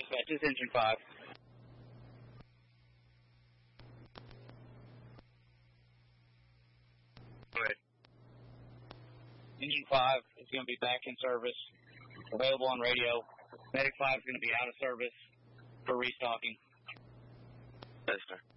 Dispatch, this is Engine 5. Go ahead. Engine 5 is going to be back in service, available on radio. Medic 5 is going to be out of service for restocking. Yes, sir.